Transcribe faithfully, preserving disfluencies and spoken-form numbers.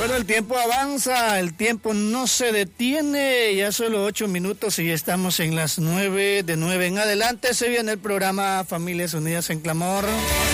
Bueno, el tiempo avanza, el tiempo no se detiene, ya solo ocho minutos y ya estamos en las nueve, de nueve en adelante se viene el programa Familias Unidas en Clamor.